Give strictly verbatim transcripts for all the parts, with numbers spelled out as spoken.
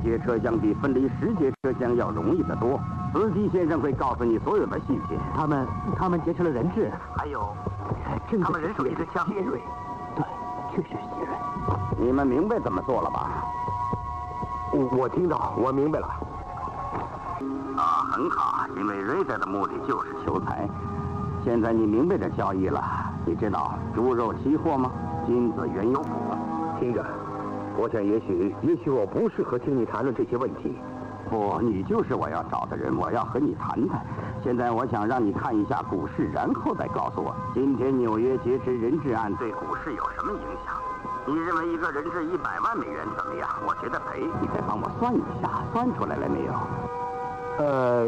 节车厢比分离十节车厢要容易得多。司机先生会告诉你所有的细节。 他们他们劫持了人质， 还有， 真的他们人手一支枪。 杰瑞，对，确实是杰瑞。 你们明白怎么做了吧？ 我我听到，我明白了。 啊，很好，因为瑞德的目的就是求财。现在你明白这交易了，你知道猪肉期货吗？金子原油股。 听着，我想也许也许我不适合听你谈论这些问题。 不，你就是我要找的人，我要和你谈谈。现在我想让你看一下股市，然后再告诉我，今天纽约劫持人质案对股市有什么影响？你认为一个人质一百万美元怎么样？我觉得赔。你再帮我算一下，算出来了没有？ 呃，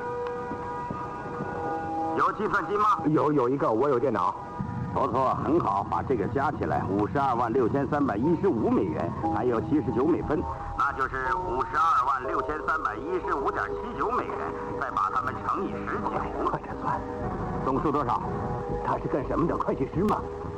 有计算机吗？ 有有一个，我有电脑。 不错，很好，把这个加起来，五十二万六千三百一十五美元，还有七十九美分，那就是五十二万六千三百一十五点七九美元，再把它们乘以十九， 快点算， 总数多少？ 他是干什么的？会计师吗？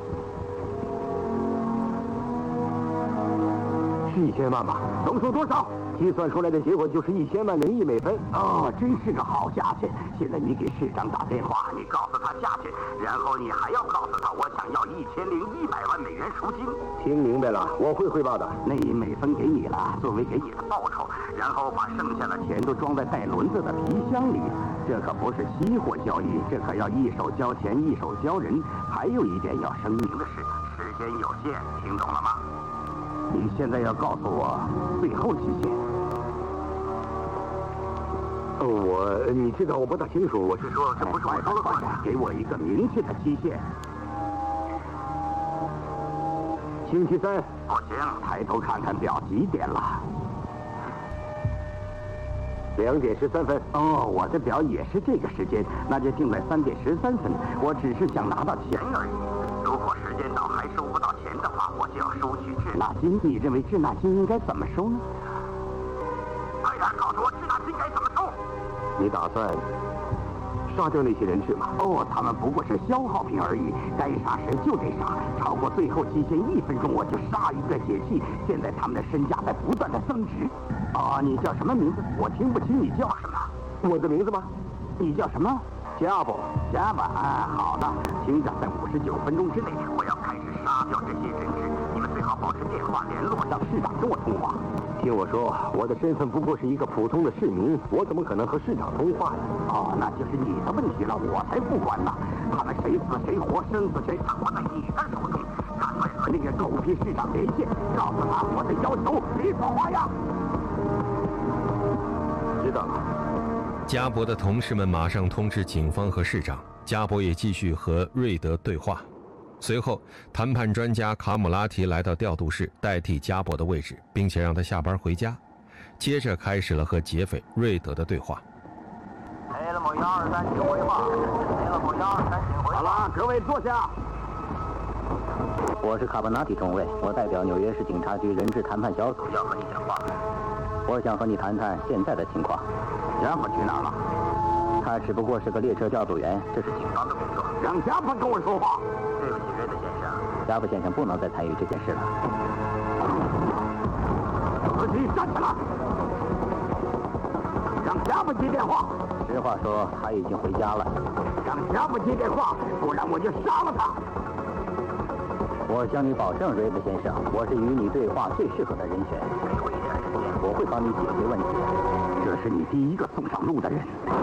是一千万吧？ 总数多少？ 计算出来的结果就是一千万零一美分。 哦，真是个好价钱！现在你给市长打电话，你告诉他价钱，然后你还要告诉他，我想要一千零一百万美元赎金。 听明白了，我会汇报的。 那一美分给你了，作为给你的报酬，然后把剩下的钱都装在带轮子的皮箱里。这可不是期货交易，这可要一手交钱一手交人。还有一点要声明的是，时间有限，听懂了吗？你现在要告诉我最后期限。 哦，我你知道我不大清楚，我是说这不是我说的话， 给我一个明确的期限。 星期三。 不行，抬头看看表，几点了？ 两点十三分。 哦，我的表也是这个时间，那就定在三点十三分。我只是想拿到钱而已。如果时间到还收不到钱的话，我就要收取滞纳金。你认为滞纳金应该怎么收呢？快点告诉我，滞纳金该怎么收？ 你打算杀掉那些人质吗？ 哦，他们不过是消耗品而已，该杀时就得杀，超过最后期限一分钟我就杀一个解气。现在他们的身价在不断的增值。啊，你叫什么名字？我听不清你叫什么。 我的名字吗？ 你叫什么？ 加布。 加布啊，好的，听着，在五十九分钟之内，我要开始杀掉这些人质。你们最好保持电话联络，让市长跟我通话。 听我说，我的身份不过是一个普通的市民，我怎么可能和市长通话呢？ 哦，那就是你的问题了，我才不管呢。他们谁死谁活，生死全掌握在你的手中。赶快和那个狗屁市长连线，告诉他我的要求，你说话呀！ 知道了。 加伯的同事们马上通知警方和市长，加伯也继续和瑞德对话。随后，谈判专家卡姆拉提来到调度室，代替加伯的位置，并且让他下班回家。接着开始了和劫匪瑞德的对话。 黑了某幺二三，请回话。黑了某幺二三，请回话。 好了，各位坐下。 我是卡巴纳提中尉，我代表纽约市警察局人质谈判小组要和你讲话。我想和你谈谈现在的情况。 加布去哪儿了？ 他只不过是个列车调度员，这是警方的工作。 让加布跟我说话。 对不起，瑞德先生，加布先生不能再参与这件事了。 司机站起来，让加布接电话。 实话说，他已经回家了。 让加布接电话，不然我就杀了他。 我向你保证，瑞德先生，我是与你对话最适合的人选。给我一点时间，我会帮你解决问题。 这是你第一个送上路的人。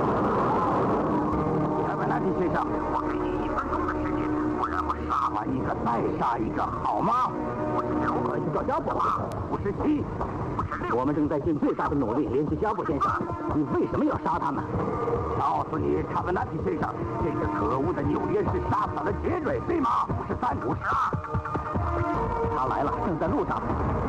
凯文纳蒂先生，我给你一分钟的时间，不然我杀完一个再杀一个，好吗？我是如何去找加布了？五十七，五十六。 我们正在尽最大的努力联系加布先生。你为什么要杀他们？ 告诉你，凯文纳蒂先生，这个可恶的纽约市杀死了杰瑞，对吗？五十三，五十二。 他来了，正在路上。